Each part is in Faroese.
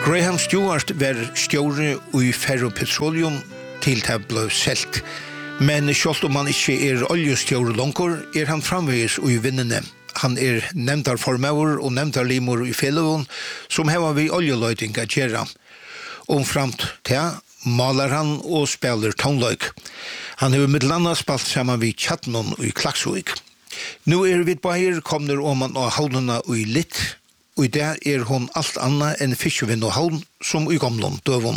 Graham Stewart var stjóri i Ferro Petroleum til det ble selt. Men selv om han ikke oljestjóri longur, han framvegis i vinnene. Han nevntar formauer og nevntar limor i fellevån, som hever vi oljeløyting at gjøre. Framt til maler han og spiller tonløyk. Han har med landa spalt sammen vid Tjatnon i Klaksvik. Nå vi bare kommer om han og havnene i litt, og i det hon alt annet enn fiskevinn og havn som i gamle døvån.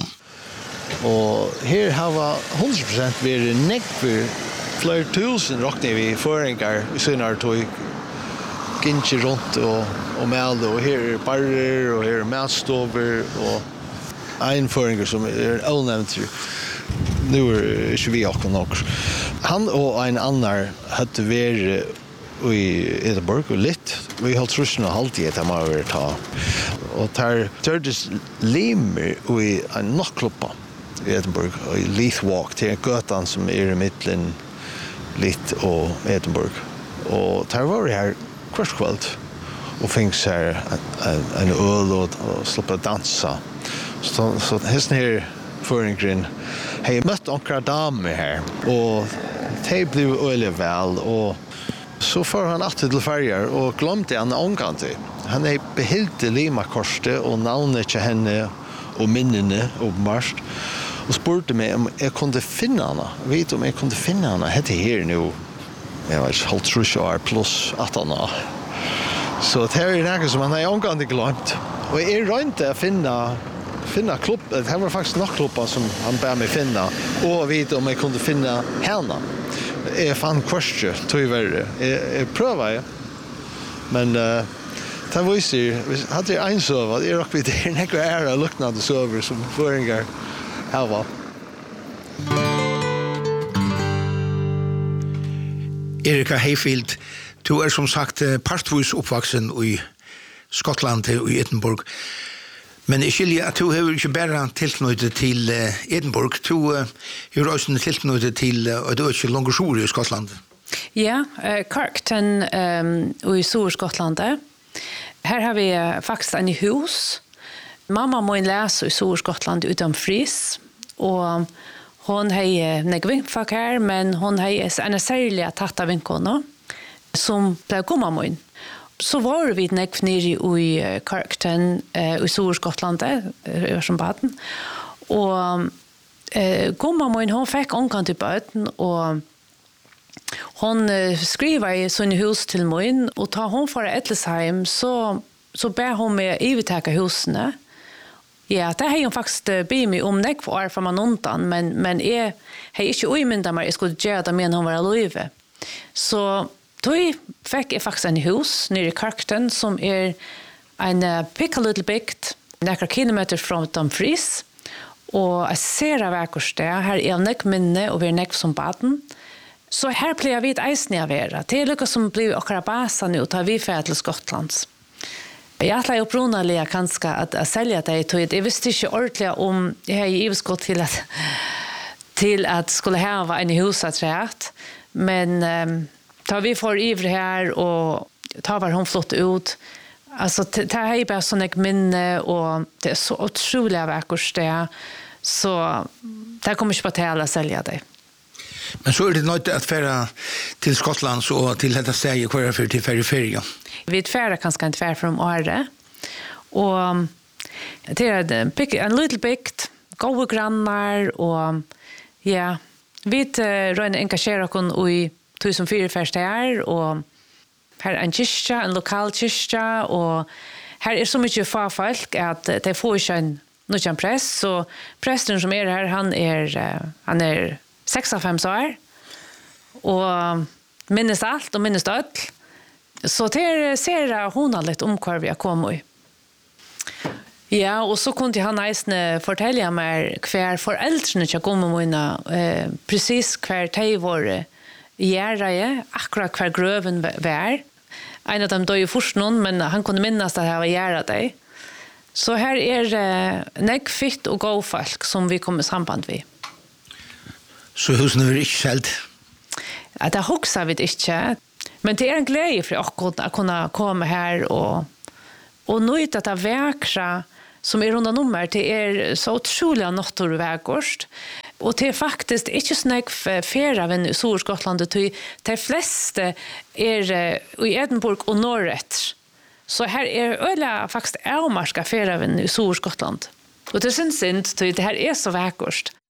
Og her har vi 100% vært nekver flere tusen råkner vi føringer i sønner tog gynnsi rundt og melde, og her barrer, og her matstover, og einføringer som avnevnt. Nu ikke vi akkurat nok. Han og en annen hadde vært i Edinburgh og litt. Vi holdt trusen og halvtid etter man var ta. Og der tørdes limer i en nattklubba i Edinburgh, i Leith Walk, til en gøtan som i midtelen Leith og Edinburgh. Og der var vi her kvart og finnes her en øl og sluppe dansa. Så hesten her føringren har møtt noen damer her, og de ble øyelig vel, og så får han alltid til ferger, og glemte han omgant. Han behilte limakorset og navnet til henne og minnene åpenbart, og spurte meg om jeg kunne finne henne. Vet om jeg kunne finne henne. Hette her nå, jeg vet ikke, 30 år pluss 18 år. Så det er noe som han har omgant glemt. Og jeg rønte å finne klubb, det var faktisk nok klubber som han bør meg finne, og vite om jeg kunne finne henne. Jeg fann kvarstje, tog verre. Jeg prøver, men det viser, hadde jeg en søver, jeg råk vidt det nekve ære luknende søver som føringer her var. Erika Hayfield, du som sagt partvis oppvaksen i Skottland og i Edinburgh. Men jeg skiljer at du har ikke bare tilknyttet til Edinburgh, du har også tilknyttet til et øke Longersor i Skottland. Ja, Kirkton i Sur-Skottland. Her har vi faktisk en hus. Mamma må lese i Sur-Skottland utom Fris, og hon har nekvinnfak her, men hon har en særlig tatt av vinkene, som ble god mamma min. Så var vi nekv nere i Kirkton, i Sur-Skottland, som baden. Og gomma min, hon fikk omkant i bøten, og hon skriver i sånne hus til min, og ta hon for Etlesheim, så ber hon meg ivetake husene. Ja, det har hun faktisk bedt meg om nekv år fra man undan, men jeg har ikke uimyndet meg, jeg skulle gjøre det med hon var aløyve. Så då fick jag faktiskt en hus nere i Kirkton som en picka little bygd, några kilometer från Dumfries. Och jag ser av verkors det. Här är nek minne och vi är nek som baden. Så här blir jag vid eisne av era. Det är lycka som blir akkurat basa nu och tar vi för till Skottlands. Jag har upprunalia kanske att sälja det. Jag visste inte ordentligt om jag har givet gått till att skulle ha en husaträtt. Men ta vi får ivr här och ta var hon flott ut. Alltså det här är bara sån ett minne och det är så otroliga vackert det. Så det kommer inte på till att sälja det. Men så det nöjt att färra till Skottland och till detta steg kvar för till ferie. Vi färra kanske inte färra från året. Och det är en little bit goda grannar och ja, vi rör engagera oss i 2004 första år och här en kyrka, en lokal kyrka och här är så mycket folk att det får inte en press så prästen som är här han är 65 år och minns allt och minns allt så det ser hon lite om kvar vi har kommit i. Ja, och så kunde han nästan fortälja mig kvar föräldrarna jag kommer mina precis kvar de var Gärraje, akkurat kvar gröven var. En av dem dog ju först någon, men han kunde minnas att det här var gärra dig. Så här är nekfitt och gå folk som vi kommer samband vid. Så husen är inte skällt? Ja, det huxar vi inte. Men det är en glädje för att kunna komma här och nöjt att väkra som är runda nummer till så otroliga naturvägorst. Och det är faktiskt inte snägg färaven i Storskottland, utan de flesta är i Edinburgh och norrut. Så här är öliga faktiskt avmarska färaven i Storskottland. Och det syns inte, det här är så vägorst.